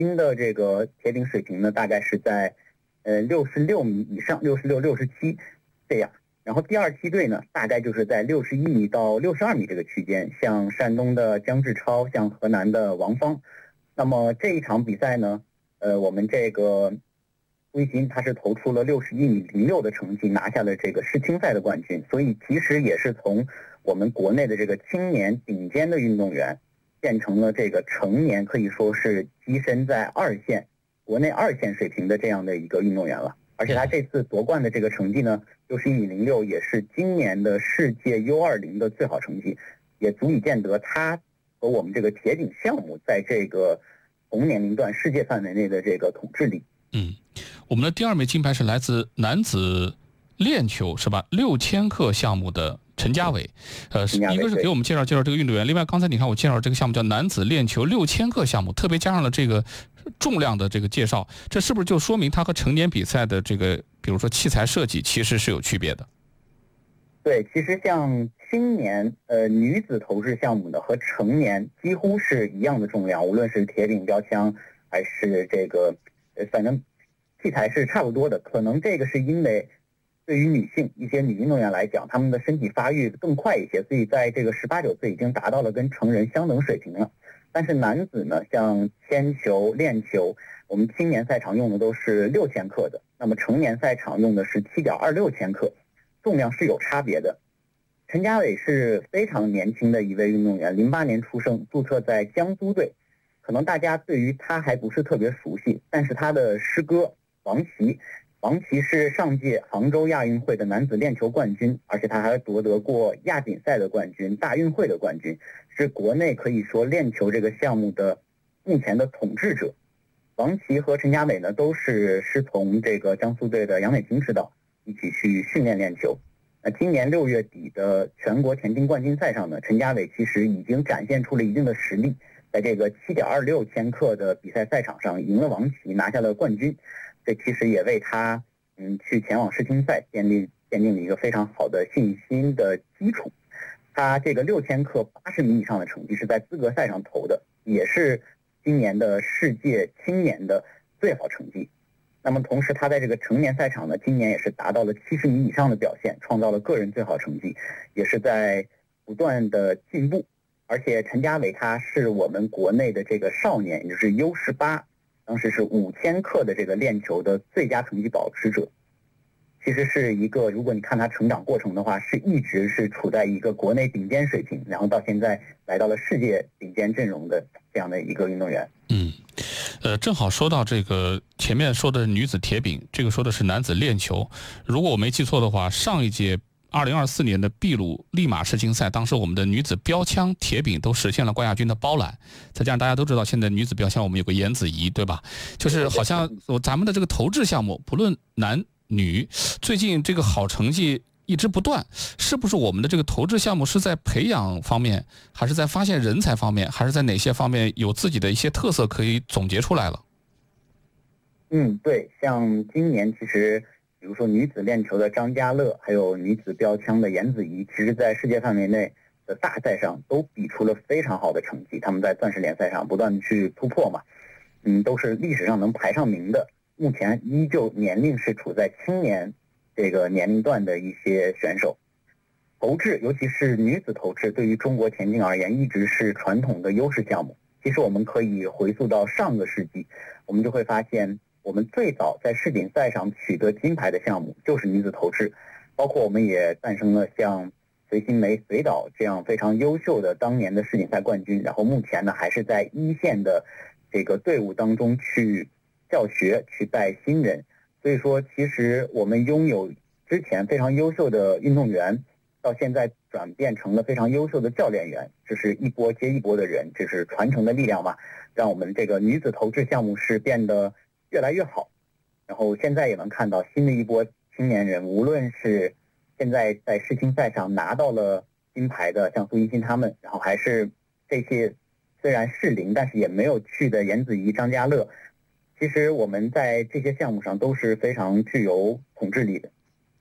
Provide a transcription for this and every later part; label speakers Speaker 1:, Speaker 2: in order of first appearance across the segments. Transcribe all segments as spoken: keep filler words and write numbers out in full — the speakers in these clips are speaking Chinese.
Speaker 1: 新的这个铁饼水平呢，大概是在呃六十六米以上，六十六、六十七这样。然后第二梯队呢，大概就是在六十一米到六十二米这个区间，像山东的姜志超，像河南的王芳。那么这一场比赛呢，呃，我们这个苏一新他是投出了六十一米零六的成绩，拿下了这个世青赛的冠军。所以其实也是从我们国内的这个青年顶尖的运动员，变成了这个成年可以说是跻身在二线、国内二线水平的这样的一个运动员了。而且他这次夺冠的这个成绩呢，六十一米零六也是今年的世界 U 二十 的最好成绩，也足以见得他和我们这个铁饼项目在这个同年龄段世界范围内的这个统治力。
Speaker 2: 嗯，我们的第二枚金牌是来自男子链球是吧？六千克项目的陈家伟，呃，一个是给我们介绍介绍这个运动员，另外刚才你看我介绍这个项目叫男子链球六千克项目，特别加上了这个重量的这个介绍，这是不是就说明它和成年比赛的这个，比如说器材设计其实是有区别的？
Speaker 1: 对，其实像青年呃女子投掷项目的和成年几乎是一样的重量，无论是铁饼、标枪还是这个，呃，反正器材是差不多的。可能这个是因为对于女性一些女运动员来讲，她们的身体发育更快一些，所以在这个十八九岁已经达到了跟成人相等水平了。但是男子呢，像铅球、链球，我们青年赛场用的都是六千克的，那么成年赛场用的是七点二六千克，重量是有差别的。陈家伟是非常年轻的一位运动员，零八年出生，注册在江苏队。可能大家对于他还不是特别熟悉，但是他的师哥王琦，王琦是上届杭州亚运会的男子链球冠军，而且他还夺得过亚锦赛的冠军、大运会的冠军，是国内可以说链球这个项目的目前的统治者。王琦和陈家伟呢，都是师从这个江苏队的杨美萍指导，一起去训练链球。那今年六月底的全国田径冠军赛上呢，陈家伟其实已经展现出了一定的实力，在这个七点二六千克的比赛赛场上赢了王琦，拿下了冠军。这其实也为他嗯去前往世青赛奠定奠定了一个非常好的信心的基础。他这个六千克八十米以上的成绩是在资格赛上投的，也是今年的世界青年的最好成绩。那么同时他在这个成年赛场呢，今年也是达到了七十米以上的表现，创造了个人最好成绩，也是在不断的进步。而且陈家伟他是我们国内的这个少年，也就是 U 十八， 当时是五千克的这个链球的最佳成绩保持者。其实是一个，如果你看他成长过程的话，是一直是处在一个国内顶尖水平，然后到现在来到了世界顶尖阵容的这样的一个运动员。
Speaker 2: 嗯，呃，正好说到这个前面说的女子铁饼，这个说的是男子链球。如果我没记错的话，上一届二零二四年的秘鲁利马世青赛，当时我们的女子标枪、铁饼都实现了冠亚军的包揽。再加上大家都知道，现在女子标枪我们有个颜子怡，对吧？就是好像咱们的这个投掷项目，不论男女，最近这个好成绩一直不断，是不是我们的这个投掷项目是在培养方面，还是在发现人才方面，还是在哪些方面有自己的一些特色可以总结出来了？
Speaker 1: 嗯，对，像今年其实比如说女子链球的张家乐，还有女子标枪的颜子怡，其实在世界范围内的大赛上都比出了非常好的成绩，他们在钻石联赛上不断去突破嘛，嗯，都是历史上能排上名的。目前依旧年龄是处在青年这个年龄段的一些选手。投掷，尤其是女子投掷，对于中国田径而言一直是传统的优势项目。其实我们可以回溯到上个世纪，我们就会发现我们最早在世锦赛上取得金牌的项目就是女子投掷，包括我们也诞生了像隋新梅、隋导这样非常优秀的当年的世锦赛冠军，然后目前呢还是在一线的这个队伍当中去教学，去带新人。所以说其实我们拥有之前非常优秀的运动员，到现在转变成了非常优秀的教练员，这是一波接一波的人，这是传承的力量嘛，让我们这个女子投掷项目是变得越来越好。然后现在也能看到新的一波青年人，无论是现在在世青赛上拿到了金牌的像苏一新他们，然后还是这些虽然适龄但是也没有去的颜子怡、张家乐，其实我们在这些项目上都是非常具有统治力的。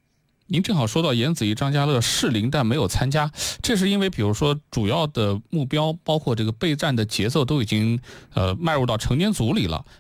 Speaker 2: 您正好说到严子怡、张家乐适龄但没有参加，这是因为比如说主要的目标包括这个备战的节奏都已经呃迈入到成年组里了，